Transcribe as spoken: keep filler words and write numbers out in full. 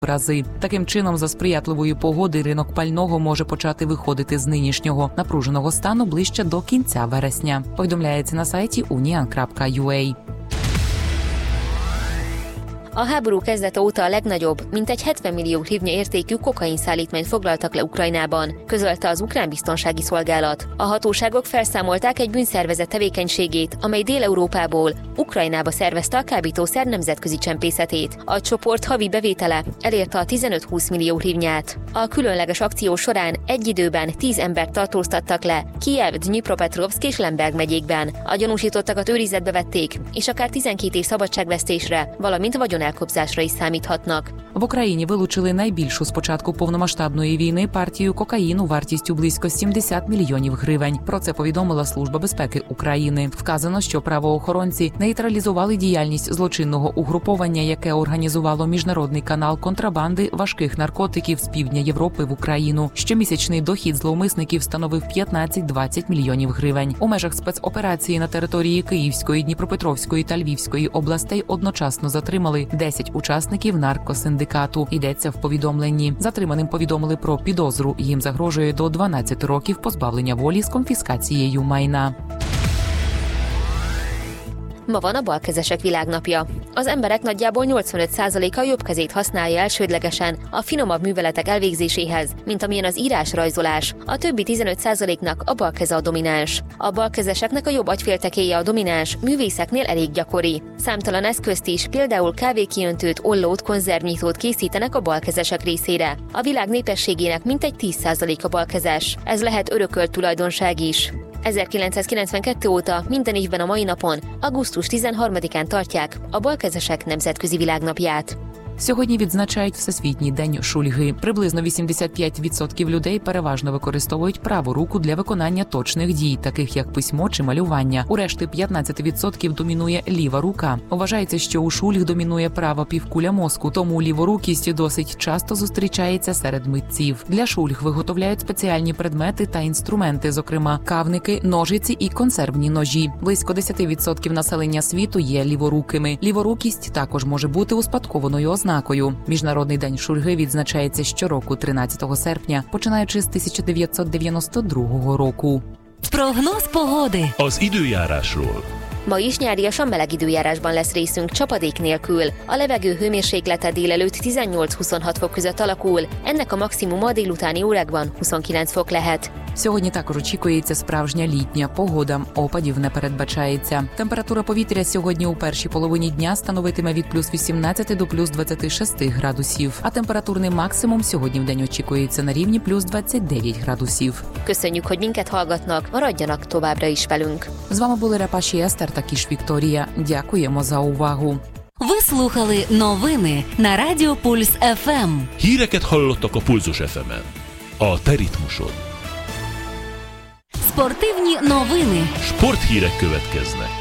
рази. Таким чином, за сприятливої погоди ринок пального може почати виходити з нинішнього напруженого стану ближче до кінця вересня. Повідомляється на сайті unian крапка ю а. A háború kezdete óta a legnagyobb, mintegy hetven millió hrivnya értékű kokain szállítmányt foglaltak le Ukrajnában, közölte az ukrán biztonsági szolgálat. A hatóságok felszámolták egy bűnszervezet tevékenységét, amely Dél-Európából Ukrajnába szervezte a kábítószer nemzetközi csempészetét. A csoport havi bevétele elérte a tizenöt-húsz millió hrivnyát. A különleges akció során egy időben tíz embert tartóztattak le Kijev, Dnyipropetrovszk és Lemberg megyékben. A gyanúsítottakat őrizetbe vették, és akár tizenkét év szabadságvesztésre, valamint vagyonelkobzásra is számíthatnak. В Україні вилучили найбільшу з початку повномасштабної війни партію кокаїну вартістю близько сімдесят мільйонів гривень. Про це повідомила Служба безпеки України. Вказано, що правоохоронці нейтралізували діяльність злочинного угруповання, яке організувало міжнародний канал контрабанди важких наркотиків з півдня Європи в Україну. Щомісячний дохід зловмисників становив п'ятнадцять-двадцять мільйонів гривень. У межах спецоперації на території Київської, Дніпропетровської та Львівської областей одночасно затримали десять учасників наркосиндикату. Йдеться в повідомленні. Затриманим повідомили про підозру. Їм загрожує до дванадцяти років позбавлення волі з конфіскацією майна. Ma van a balkezesek világnapja. Az emberek nagyjából nyolcvanöt százaléka jobb kezét használja elsődlegesen a finomabb műveletek elvégzéséhez, mint amilyen az írás-rajzolás. A többi tizenöt százaléknak a bal keze a domináns. A balkezeseknek a jobb agyféltekéje a domináns, művészeknél elég gyakori. Számtalan eszközt is, például kávékiöntőt, ollót, konzervnyitót készítenek a balkezesek részére. A világ népességének mintegy tíz százaléka balkezes. Ez lehet örökölt tulajdonság is. ezerkilencszázkilencvenkettő óta minden évben a mai napon, augusztus tizenharmadikán tartják a balkezesek nemzetközi világnapját. Сьогодні відзначають Всесвітній день шульги. Приблизно вісімдесят п'ять відсотків людей переважно використовують праву руку для виконання точних дій, таких як письмо чи малювання. У решти п'ятнадцять відсотків домінує ліва рука. Вважається, що у шульг домінує права півкуля мозку, тому ліворукість досить часто зустрічається серед митців. Для шульг виготовляють спеціальні предмети та інструменти, зокрема кавники, ножиці і консервні ножі. Близько десять відсотків населення світу є ліворукими. Ліворукість також може бути успадкованою ознакою. Міжнародний день шульги відзначається щороку тринадцятого серпня, починаючи з тисяча дев'ятсот дев'яносто другого року. Прогноз pogody. Az időjárásról. Ma is nyáriasan meleg időjárásban lesz részünk csapadék nélkül. A levegő hőmérséklete délelőtt tizennyolc-huszonhat fok között alakul, ennek a maximuma a délutáni órákban huszonkilenc fok lehet. Сьогодні також очікується справжня літня погода. Опадів не передбачається. Температура повітря сьогодні у першій половині дня становитиме від плюс вісімнадцяти до плюс двадцяти шести градусів. А температурний максимум сьогодні в день очікується на рівні плюс двадцять дев'ять градусів. Köszönjük, hogy minket hallgatnak, maradjanak továbbra is velünk. З вами були Рапаші Естер та Кіш Вікторія. Дякуємо за увагу. Ви слухали новини на Радіо Пульс еф ем. Híreket hallottak a Pulzus еф емен. A te ritmusod. Спортивні новини. Sporthírek következnek.